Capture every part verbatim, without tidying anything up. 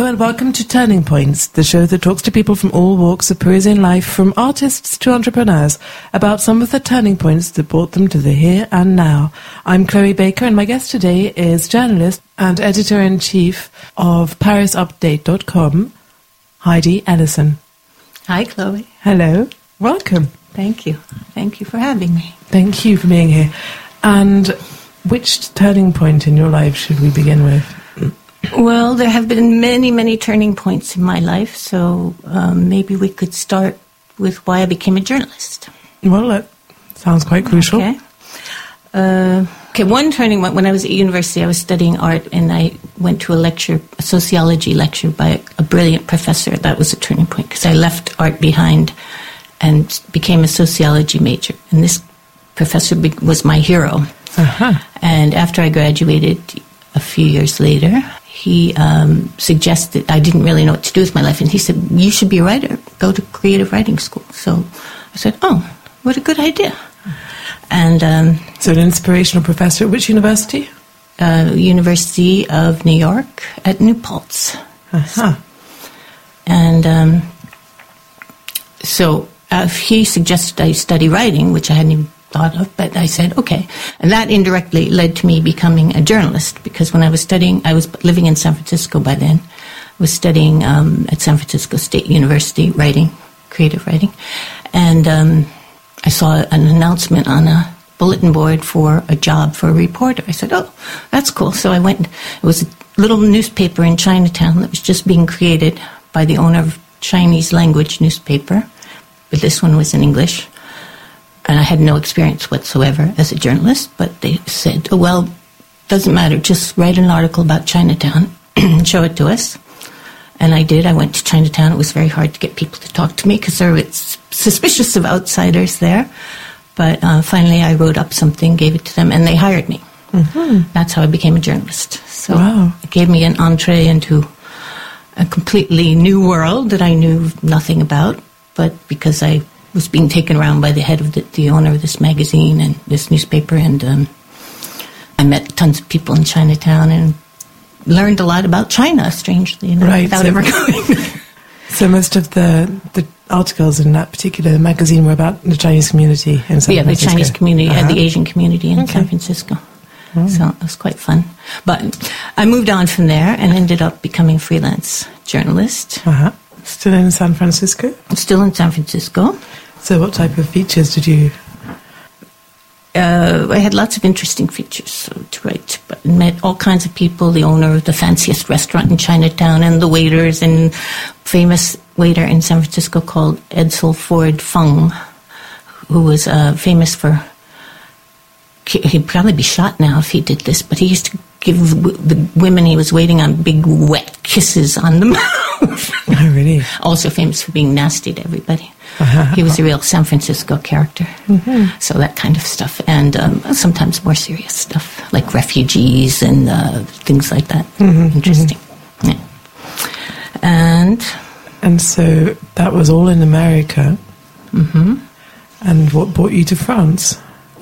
and welcome to Turning Points, the show that talks to people from all walks of Parisian life, from artists to entrepreneurs, about some of the turning points that brought them to the here and now. I'm Chloe Baker, and my guest today is journalist and editor-in-chief of Paris Update dot com, Heidi Ellison. Hi, Chloe. Hello. Welcome. Thank you. Thank you for having me. Thank you for being here. And which turning point in your life should we begin with? Well, there have been many, many turning points in my life, so um, maybe we could start with why I became a journalist. Well, that sounds quite crucial. Okay. Uh, okay, one turning point, when I was at university, I was studying art, and I went to a lecture, a sociology lecture by a, a brilliant professor. That was a turning point, because I left art behind and became a sociology major. And this professor be- was my hero. Uh-huh. And after I graduated a few years later, he um, suggested, I didn't really know what to do with my life, and he said, you should be a writer, go to creative writing school. So I said, oh, what a good idea. And um, so an inspirational professor at which university? Uh, University of New York at New Paltz. Uh-huh. And um, so uh, he suggested I study writing, which I hadn't even thought of, but I said, okay. And that indirectly led to me becoming a journalist, because when I was studying, I was living in San Francisco by then. I was studying um, at San Francisco State University, writing, creative writing. And um, I saw an announcement on a bulletin board for a job for a reporter. I said, oh, that's cool. So I went. It was a little newspaper in Chinatown that was just being created by the owner of Chinese language newspaper, but this one was in English. And I had no experience whatsoever as a journalist, but they said, oh, well, doesn't matter, just write an article about Chinatown and show it to us. And I did. I went to Chinatown. It was very hard to get people to talk to me because they were suspicious of outsiders there. But uh, finally I wrote up something, gave it to them, and they hired me. Mm-hmm. That's how I became a journalist. So wow. It gave me an entree into a completely new world that I knew nothing about, but because I was being taken around by the head of the, the owner of this magazine and this newspaper, and um, I met tons of people in Chinatown and learned a lot about China, strangely enough, right, without so, ever going. So most of the the articles in that particular magazine were about the Chinese community in San yeah, Francisco? Yeah, the Chinese community, uh-huh. and the Asian community in okay. San Francisco. Mm. So it was quite fun. But I moved on from there and ended up becoming a freelance journalist. Uh-huh. Still in San Francisco? Still in San Francisco. So what type of features did you... Uh, I had lots of interesting features to write, but met all kinds of people, the owner of the fanciest restaurant in Chinatown, and the waiters, and famous waiter in San Francisco called Edsel Ford Fung, who was uh, famous for... He'd probably be shot now if he did this, but he used to give the women he was waiting on big wet kisses on the mouth. Oh, really? Also famous for being nasty to everybody. He was a real San Francisco character. Mm-hmm. So that kind of stuff. And um, sometimes more serious stuff, like refugees and uh, things like that. Mm-hmm. Interesting. Mm-hmm. Yeah. And... And so that was all in America. Mm-hmm. And what brought you to France?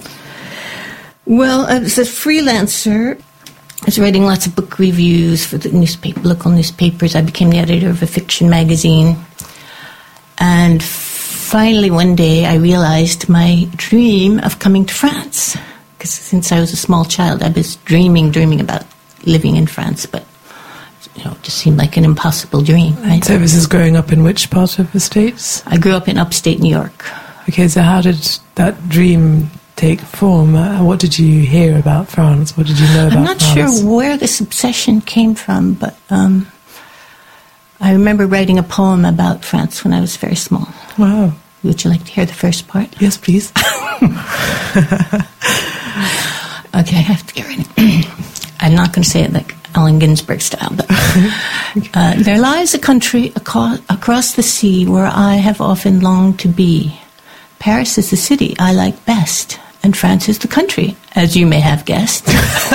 Well, as a freelancer, I was writing lots of book reviews for the newspaper, local newspapers. I became the editor of a fiction magazine. And finally, one day, I realized my dream of coming to France. Because since I was a small child, I was dreaming, dreaming about living in France. But, you know, it just seemed like an impossible dream, right? So this is growing up in which part of the States? I grew up in upstate New York. Okay, so how did that dream take form? Uh, what did you hear about France? What did you know about France? I'm not sure where this obsession came from, but um, I remember writing a poem about France when I was very small. Wow. Would you like to hear the first part? Yes, please. Okay, I have to get ready. I'm not going to say it like Allen Ginsberg style, but uh, there lies a country aco- across the sea where I have often longed to be. Paris is the city I like best, and France is the country, as you may have guessed.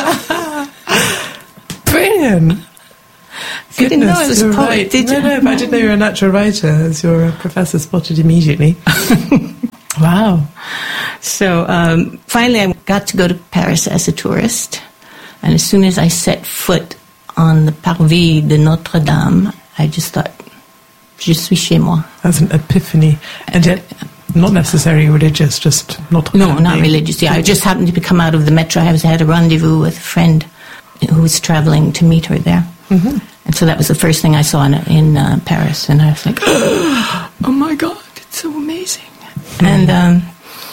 Brilliant. You didn't know I was a poet, right. did you? No, no, but I didn't know you were a natural writer, as your professor spotted immediately. Wow. So um, finally I got to go to Paris as a tourist, and as soon as I set foot on the Parvis de Notre Dame, I just thought, je suis chez moi. As an epiphany. And yet, not necessarily religious, just not... No, not religious. Yeah, I just happened to come out of the metro. I was I had a rendezvous with a friend who was traveling to meet her there. Mm-hmm. And so that was the first thing I saw in, in uh, Paris. And I was like, oh my God, it's so amazing. Mm-hmm. And um,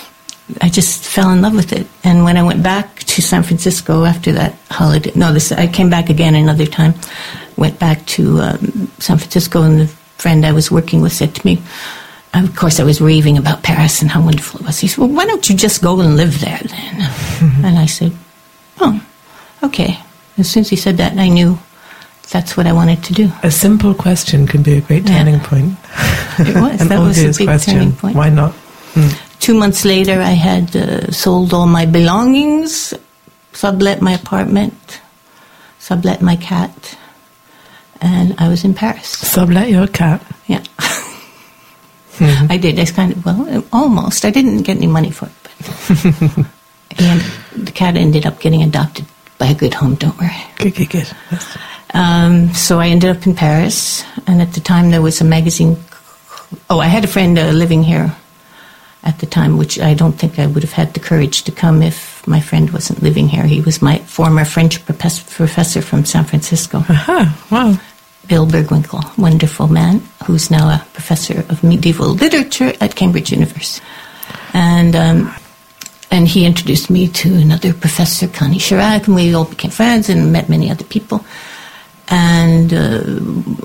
I just fell in love with it. And when I went back to San Francisco after that holiday, no, this I came back again another time, went back to um, San Francisco, and the friend I was working with said to me, of course I was raving about Paris and how wonderful it was. He said, well, why don't you just go and live there then? Mm-hmm. And I said, oh, okay. As soon as he said that, I knew that's what I wanted to do. A simple question can be a great turning yeah. point. It was. An that was a big question. turning point. Why not? Mm. Two months later, I had uh, sold all my belongings, sublet my apartment, sublet my cat, and I was in Paris. Sublet your cat? Yeah. Mm-hmm. I did. I kind of, well, almost. I didn't get any money for it, but and the cat ended up getting adopted by a good home, don't worry. Good, good, good. Yes. Um, so I ended up in Paris, and at the time there was a magazine. Oh, I had a friend uh, living here at the time, which I don't think I would have had the courage to come if my friend wasn't living here. He was my former French professor from San Francisco. Aha, uh-huh. Wow. Bill Bergwinkle, wonderful man, who's now a professor of medieval literature at Cambridge University. And um, and he introduced me to another professor, Connie Chirac, and we all became friends and met many other people. And uh,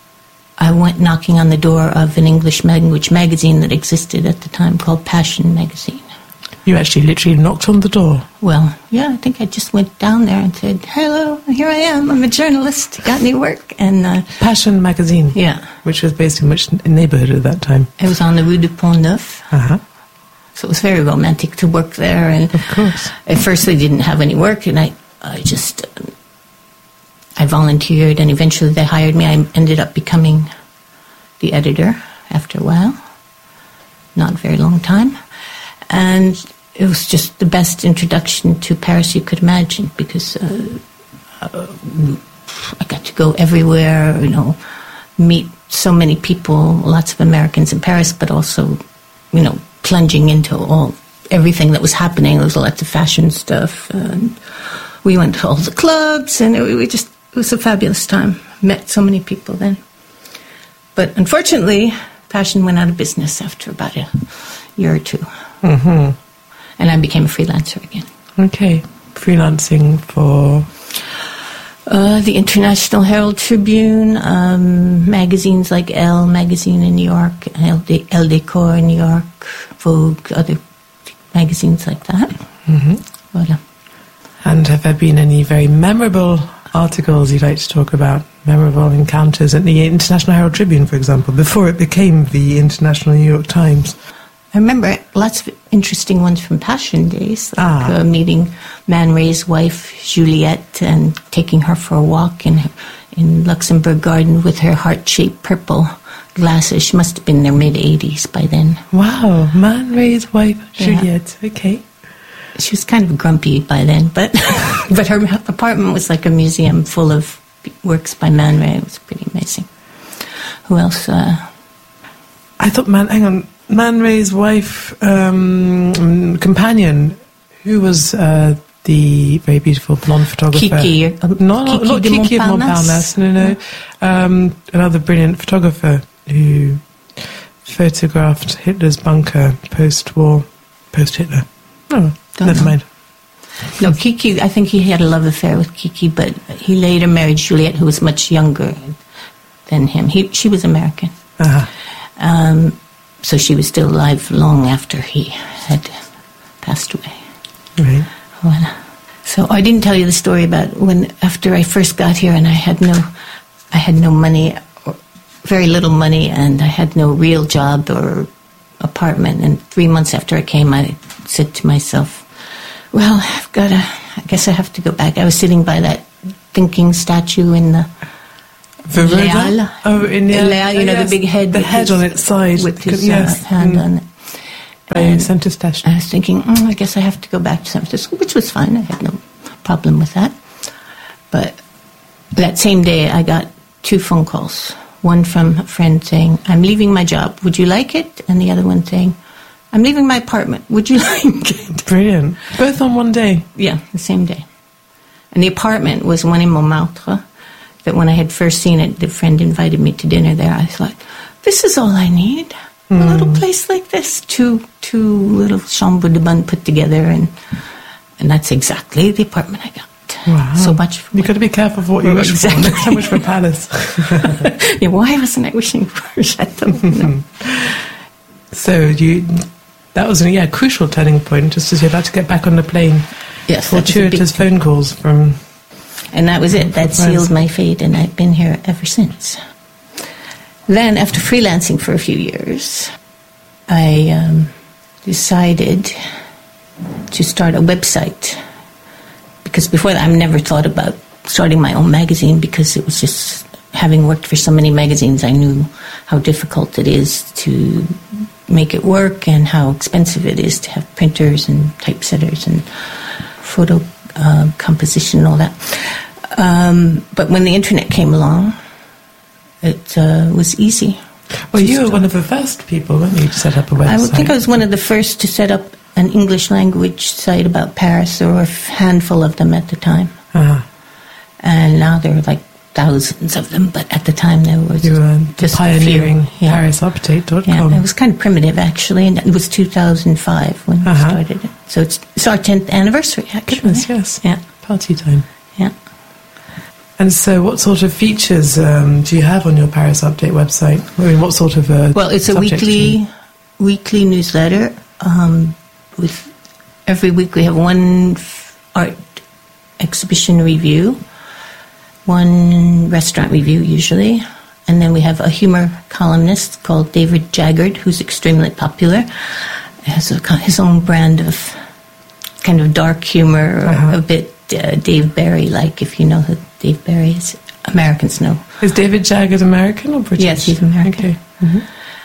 I went knocking on the door of an English language magazine that existed at the time called Passion Magazine. You actually literally knocked on the door? Well, yeah, I think I just went down there and said, hello, here I am, I'm a journalist, got any work? And uh, Passion Magazine? Yeah. Which was based in which neighborhood at that time? It was on the Rue du Pont Neuf. Uh-huh. So it was very romantic to work there. And of course. At first they didn't have any work, and I, I just, uh, I volunteered, and eventually they hired me. I ended up becoming the editor after a while. Not a very long time. And it was just the best introduction to Paris you could imagine, because uh, uh, I got to go everywhere, you know, meet so many people, lots of Americans in Paris, but also, you know, plunging into all everything that was happening. There was lots of fashion stuff. And we went to all the clubs, and it, we just it was a fabulous time. Met so many people then. But unfortunately, Passion went out of business after about a year or two. Mm-hmm. And I became a freelancer again. Okay. Freelancing for? Uh, the International Herald Tribune, um, magazines like Elle magazine in New York, Elle, De- Elle Decor in New York, Vogue, other magazines like that. Mm-hmm. Voilà. And have there been any very memorable articles you'd like to talk about? Memorable encounters at the International Herald Tribune, for example, before it became the International New York Times? I remember lots of interesting ones from Passion days, like ah. uh, meeting Man Ray's wife, Juliette, and taking her for a walk in in Luxembourg Garden with her heart-shaped purple glasses. She must have been in their mid-eighties by then. Wow, Man Ray's wife, Juliette, yeah. Okay. She was kind of grumpy by then, but but her apartment was like a museum full of works by Man Ray. It was pretty amazing. Who else? Uh, I thought, man, hang on. Man Ray's wife, um, companion, who was uh, the very beautiful blonde photographer. Kiki. Uh, no, no, Kiki not de Kiki of Montparnasse. Montparnasse. No, no. Um, another brilliant photographer who photographed Hitler's bunker post-war, post-Hitler. Oh, Don't never know. mind. No, Kiki, I think he had a love affair with Kiki, but he later married Juliette, who was much younger than him. He, she was American. Uh-huh. Um, so she was still alive long after he had passed away. Right. Voilà. So I didn't tell you the story about when, after I first got here and I had no, I had no money, or very little money, and I had no real job or apartment. And three months after I came, I said to myself, well, I've got to, I guess I have to go back. I was sitting by that thinking statue in the Leal. Oh, in the Leal, you know, yes, the big head. The head his, on its side. With his yes. uh, hand mm. on it. By And Centre Station. I was thinking, mm, I guess I have to go back to San Francisco, which was fine. I had no problem with that. But that same day, I got two phone calls. One from a friend saying, I'm leaving my job, would you like it? And the other one saying, I'm leaving my apartment, would you like it? Brilliant. Both on one day? Yeah, the same day. And the apartment was one in Montmartre, that when I had first seen it, the friend invited me to dinner there. I thought, this is all I need. Mm. A little place like this. Two two little chambres de bonne put together, and and that's exactly the apartment I got. Wow. So much for You've got to be careful for what you wish exactly. for. Next time wish for a palace. Yeah, why wasn't I wishing for a chateau? No. So you, that was a yeah, crucial turning point, just as you're about to get back on the plane. Yes, fortuitous phone calls from... And that was it. That sealed my fate, and I've been here ever since. Then, after freelancing for a few years, I um, decided to start a website. Because before that, I never thought about starting my own magazine, because it was just, having worked for so many magazines, I knew how difficult it is to make it work and how expensive it is to have printers and typesetters and photo uh, composition and all that. Um, but when the internet came along, it uh, was easy. Well, you were one of the first people, weren't you, to set up a website? I would think I was one of the first to set up an English language site about Paris. There were a handful of them at the time. Uh-huh. And now there are like thousands of them, but at the time there was you were just pioneering yeah. Paris Update dot com. Yeah, it was kind of primitive, actually, and it was two thousand five when uh-huh. we started it. So it's, it's our tenth anniversary, actually. Goodness, yes. Yeah. Party time. Yeah. And so what sort of features um, do you have on your Paris Update website? I mean, what sort of uh, Well, it's a weekly weekly newsletter. Um, with every week we have one f- art exhibition review, one restaurant review usually, and then we have a humor columnist called David Jaggard, who's extremely popular. He has a, his own brand of kind of dark humor, uh-huh. a bit uh, Dave Barry-like, if you know who Dave Barry is. Americans know. Is David Jaggard American or British? Yes, he's American. Okay. Mm-hmm.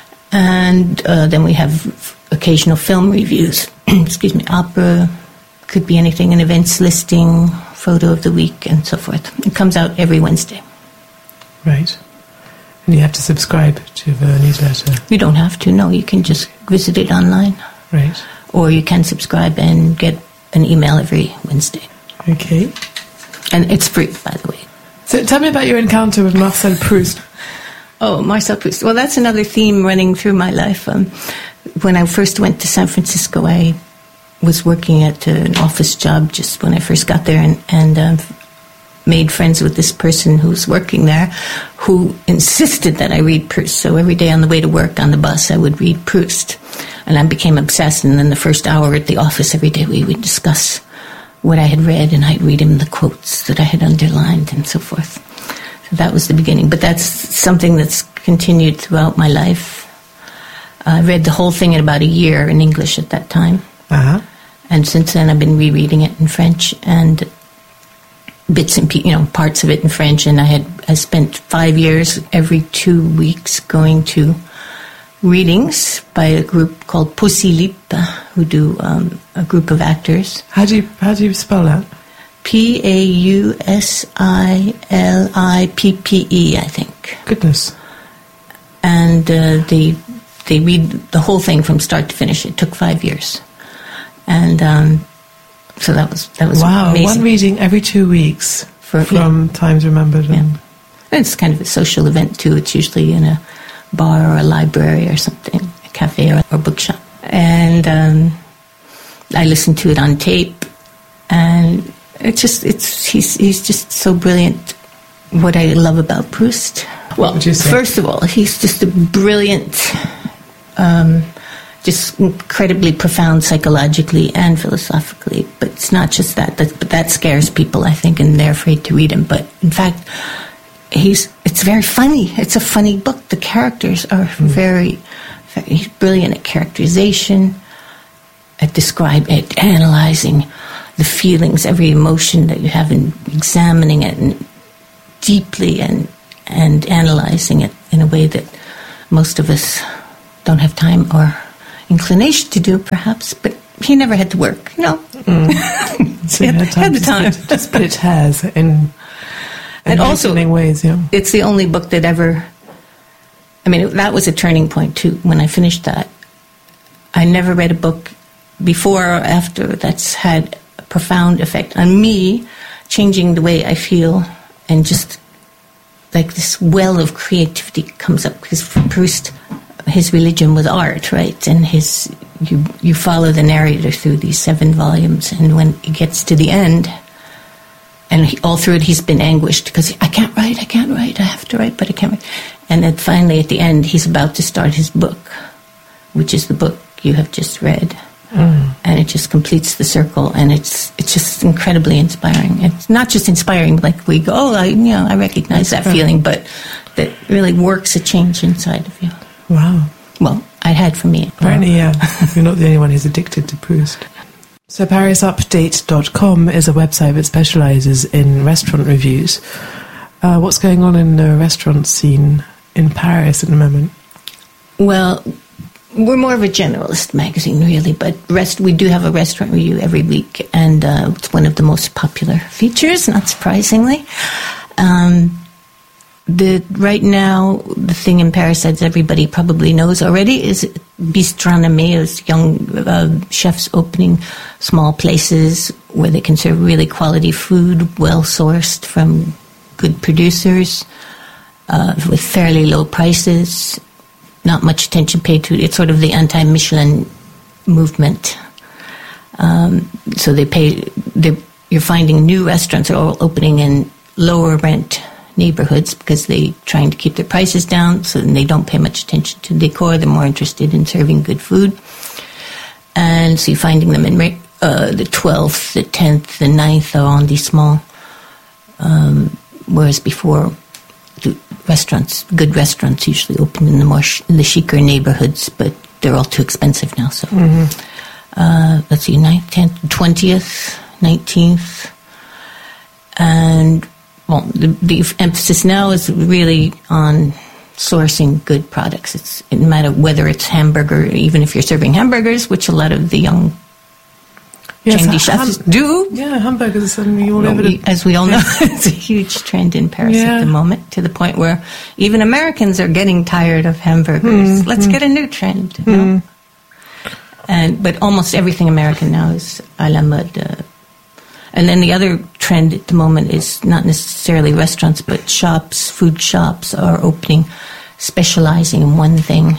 And uh, then we have occasional film reviews. Excuse me, opera, could be anything, an events listing, photo of the week, and so forth. It comes out every Wednesday. Right. And you have to subscribe to the newsletter? You don't have to, no. You can just visit it online. Right. Or you can subscribe and get an email every Wednesday. Okay. And it's free, by the way. So tell me about your encounter with Marcel Proust. Oh, Marcel Proust. Well, that's another theme running through my life. Um, when I first went to San Francisco, I was working at an office job just when I first got there, and, and uh, made friends with this person who was working there, who insisted that I read Proust. So every day on the way to work on the bus, I would read Proust. And I became obsessed, and then the first hour at the office every day we would discuss what I had read, and I'd read him the quotes that I had underlined and so forth. So that was the beginning. But that's something that's continued throughout my life. I read the whole thing in about a year in English at that time. Uh-huh. And since then I've been rereading it in French, and bits and, you know, parts of it in French. And I had I spent five years every two weeks going to readings by a group called Pussy Lip, who do um, a group of actors. How do you how do you spell that? P A U S I L I P P E, I think. Goodness. And uh, they they read the whole thing from start to finish. It took five years, and um, so that was that was wow. amazing. One reading every two weeks For, from yeah. Times Remembered. Yeah. And it's kind of a social event too. It's usually in a bar or a library or something, a cafe or a bookshop. And um, I listened to it on tape, and it just it's he's he's just so brilliant. What I love about Proust, well, first of all, he's just a brilliant, um, just incredibly profound psychologically and philosophically. But it's not just that. That but that scares people, I think, and they're afraid to read him. But in fact, he's it's very funny. It's a funny book. The characters are mm. very, very he's brilliant at characterization, at describing, at analyzing the feelings, every emotion that you have, in examining it and deeply and and analyzing it in a way that most of us don't have time or inclination to do, perhaps. But he never had to work, you know. Mm. So he had, time had the time to split hairs in, in and also ways. Yeah, it's the only book that ever I mean, that was a turning point, too. When I finished that, I never read a book before or after that's had a profound effect on me, changing the way I feel, and just like this well of creativity comes up. Because for Proust, his religion was art, right? And his you you follow the narrator through these seven volumes, and when it gets to the end, and he, all through it he's been anguished because I can't write, I can't write, I have to write, but I can't write. And then finally at the end he's about to start his book, which is the book you have just read. Mm. And it just completes the circle, and it's it's just incredibly inspiring. It's not just inspiring, like we go, oh, I, you know, I recognize that feeling, but that really works a change inside of you. Wow. Well, I had for me. Apparently, yeah. You're not the only one who's addicted to Proust. So Paris Update dot com is a website that specialises in restaurant reviews. Uh, what's going on in the restaurant scene in Paris at the moment? Well, we're more of a generalist magazine, really, but rest, we do have a restaurant review every week, and uh, it's one of the most popular features, not surprisingly. Um, the right now, the thing in Paris that everybody probably knows already is Bistronomie, young uh, chefs opening small places where they can serve really quality food, well-sourced from good producers, uh, with fairly low prices. Not much attention paid to it. It's sort of the anti-Michelin movement. Um, so they pay. You're finding new restaurants are all opening in lower rent neighborhoods because they're trying to keep their prices down. So then they don't pay much attention to decor. They're more interested in serving good food. And so you're finding them in uh, the twelfth, the tenth, the ninth arrondissement. Um, whereas before, restaurants, good restaurants usually open in the more sh- in the chicer neighborhoods, but they're all too expensive now. So, mm-hmm. uh, let's see, ninth, tenth, twentieth, nineteenth, and well, the, the emphasis now is really on sourcing good products. It's it no matter whether it's hamburger, even if you're serving hamburgers, which a lot of the young yes, trendy chefs ham- do. Yeah, hamburgers, and you all well, over we, as we all know, it's a huge trend in Paris yeah. at the moment, to the point where even Americans are getting tired of hamburgers. Mm, Let's mm. get a new trend. You know? mm. And but almost everything American now is à la mode. Uh, and then the other trend at the moment is not necessarily restaurants, but shops, food shops are opening, specializing in one thing: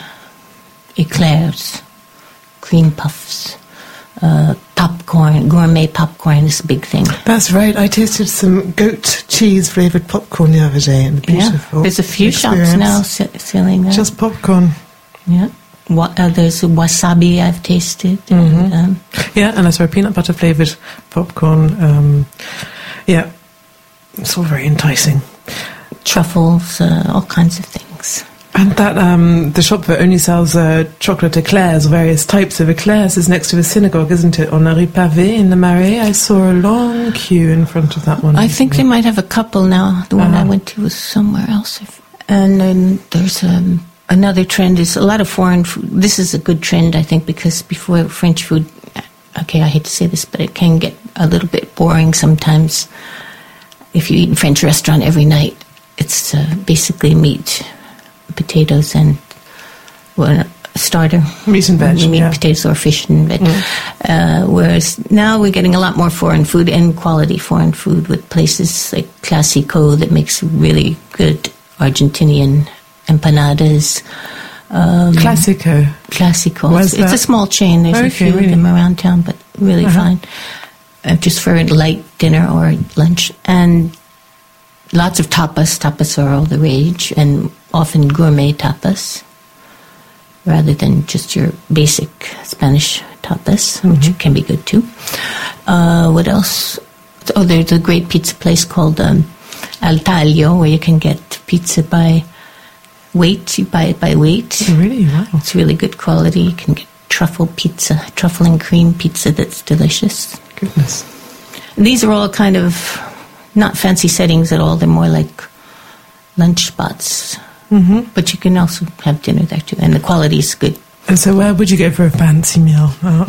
eclairs, cream puffs. Uh, popcorn, gourmet popcorn is a big thing. That's right. I tasted some goat cheese flavoured popcorn the other day, and beautiful. Yeah. There's a few experience. shops now s- selling that. Just popcorn. Yeah. What, uh, there's wasabi I've tasted. Mm-hmm. And, um, yeah, and I saw peanut butter flavoured popcorn. Um, yeah, it's all very enticing. Truffles, uh, all kinds of things. And that um, the shop that only sells uh, chocolate eclairs, various types of eclairs, is next to a synagogue, isn't it? On la rue Pavée in the Marais. I saw a long queue in front of that one. I think they might have a couple now. The one uh-huh. I went to was somewhere else. And then there's um, another trend is a lot of foreign food. This is a good trend, I think, because before French food, okay, I hate to say this, but it can get a little bit boring sometimes. If you eat in a French restaurant every night, it's uh, basically meat, potatoes, and well, a starter. Meat and veg, meat, yeah. potatoes, or fish and veg. Mm. Uh, whereas now we're getting a lot more foreign food and quality foreign food with places like Classico that makes really good Argentinian empanadas. Um, Classico. Classico. Where's it's, it's a small chain. There's okay, a few really? of them around town, but really uh-huh. fine. Uh, just for a light dinner or lunch. And lots of tapas. Tapas are all the rage, and often gourmet tapas, rather than just your basic Spanish tapas, mm-hmm. which can be good too. Uh, what else? Oh, there's a great pizza place called um, Al Taglio, where you can get pizza by weight. You buy it by weight. Oh, really? Wow. It's really good quality. You can get truffle pizza, truffle and cream pizza that's delicious. Goodness. And these are all kind of not fancy settings at all. They're more like lunch spots. Mm-hmm. But you can also have dinner there too, and the quality is good. And so where would you go for a fancy meal out?